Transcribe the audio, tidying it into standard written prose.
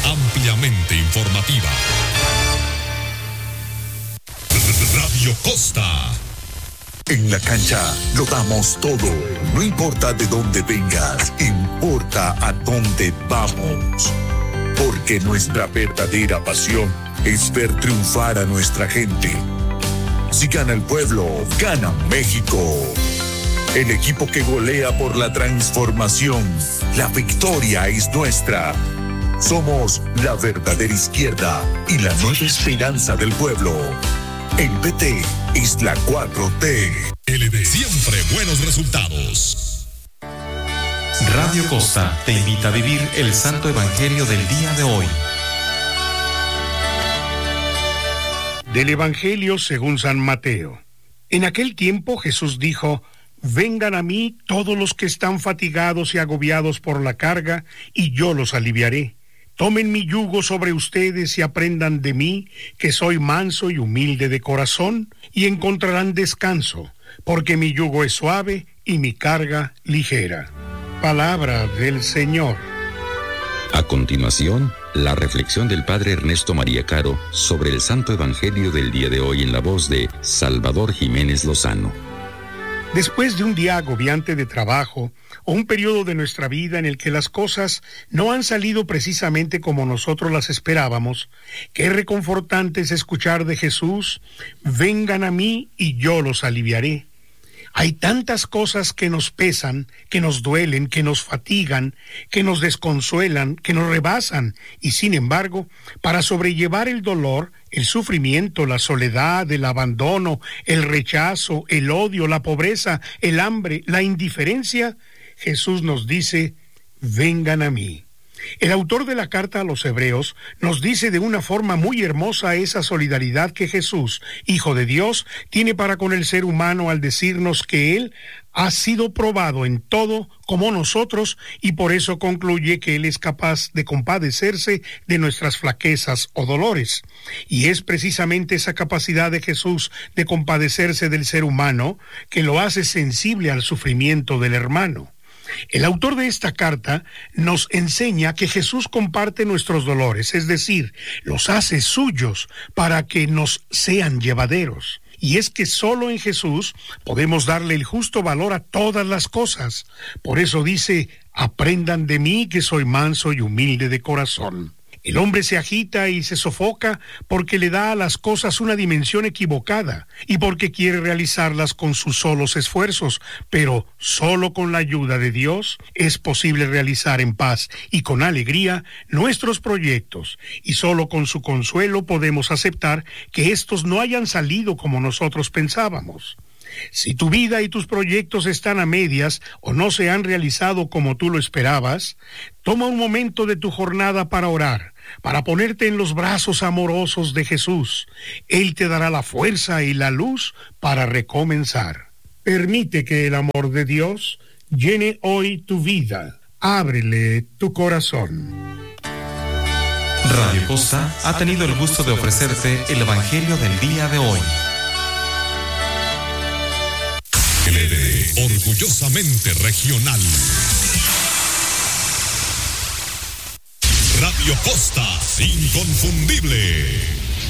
ampliamente informativa. Radio Costa. En la cancha lo damos todo. No importa de dónde vengas, importa a dónde vamos. Porque nuestra verdadera pasión es ver triunfar a nuestra gente. Si gana el pueblo, gana México. El equipo que golea por la transformación. La victoria es nuestra. Somos la verdadera izquierda y la nueva esperanza del pueblo. El PT es la 4T. LD, siempre buenos resultados. Radio Costa te invita a vivir el Santo Evangelio del día de hoy. Del Evangelio según San Mateo. En aquel tiempo Jesús dijo: vengan a mí todos los que están fatigados y agobiados por la carga, y yo los aliviaré. Tomen mi yugo sobre ustedes y aprendan de mí, que soy manso y humilde de corazón, y encontrarán descanso, porque mi yugo es suave y mi carga ligera. Palabra del Señor. A continuación, la reflexión del Padre Ernesto María Caro sobre el Santo Evangelio del día de hoy en la voz de Salvador Jiménez Lozano. Después de un día agobiante de trabajo, o un periodo de nuestra vida en el que las cosas no han salido precisamente como nosotros las esperábamos, qué reconfortante es escuchar de Jesús: vengan a mí y yo los aliviaré. Hay tantas cosas que nos pesan, que nos duelen, que nos fatigan, que nos desconsuelan, que nos rebasan, y sin embargo, para sobrellevar el dolor, el sufrimiento, la soledad, el abandono, el rechazo, el odio, la pobreza, el hambre, la indiferencia, Jesús nos dice: vengan a mí. El autor de la carta a los Hebreos nos dice de una forma muy hermosa esa solidaridad que Jesús, Hijo de Dios, tiene para con el ser humano al decirnos que Él ha sido probado en todo como nosotros, y por eso concluye que Él es capaz de compadecerse de nuestras flaquezas o dolores. Y es precisamente esa capacidad de Jesús de compadecerse del ser humano que lo hace sensible al sufrimiento del hermano. El autor de esta carta nos enseña que Jesús comparte nuestros dolores, es decir, los hace suyos para que nos sean llevaderos. Y es que solo en Jesús podemos darle el justo valor a todas las cosas. Por eso dice: aprendan de mí, que soy manso y humilde de corazón. El hombre se agita y se sofoca porque le da a las cosas una dimensión equivocada y porque quiere realizarlas con sus solos esfuerzos, pero solo con la ayuda de Dios es posible realizar en paz y con alegría nuestros proyectos, y solo con su consuelo podemos aceptar que estos no hayan salido como nosotros pensábamos. Si tu vida y tus proyectos están a medias o no se han realizado como tú lo esperabas, toma un momento de tu jornada para orar, para ponerte en los brazos amorosos de Jesús. Él te dará la fuerza y la luz para recomenzar. Permite que el amor de Dios llene hoy tu vida. Ábrele tu corazón. Radio Costa ha tenido el gusto de ofrecerte el Evangelio del día de hoy. LD, orgullosamente regional. Radio Costa, inconfundible.